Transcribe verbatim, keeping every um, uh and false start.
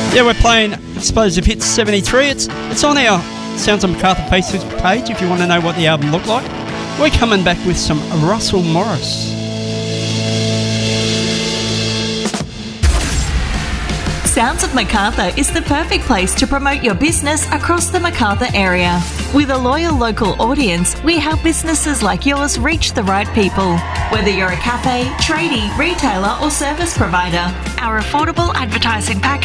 Yeah, we're playing Explosive Hits seventy-three. It's it's on our Sounds of Macarthur Facebook page if you want to know what the album looked like. We're coming back with some Russell Morris. Sounds of Macarthur is the perfect place to promote your business across the Macarthur area. With a loyal local audience, we help businesses like yours reach the right people. Whether you're a cafe, tradie, retailer or service provider, our affordable advertising package